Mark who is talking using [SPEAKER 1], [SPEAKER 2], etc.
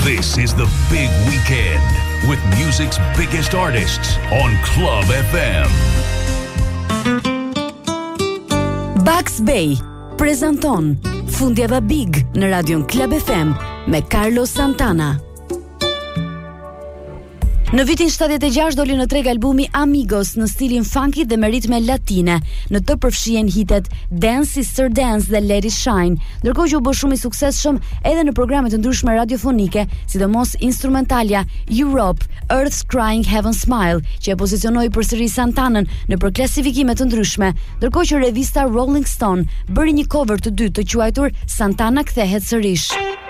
[SPEAKER 1] This is the big weekend with music's biggest artists on Club FM.
[SPEAKER 2] Bugs Bay prezanton Fundjava Big në radion Club FM me Carlos Santana. Në vitin 76 doli në treg albumi Amigos në stilin funky dhe me ritme latine. Në të përfshihen hitet Dance Sister Dance dhe Let It Shine, ndërkohë që u bë shumë i suksesshëm edhe në programe të ndryshme radiofonike, sidomos instrumentalja Europe, Earth's Crying Heaven Smile, që e pozicionoi përsëri Santanën në për klasifikime të ndryshme, ndërkohë që revista Rolling Stone bëri një cover të dytë të quajtur Santana kthehet sërish.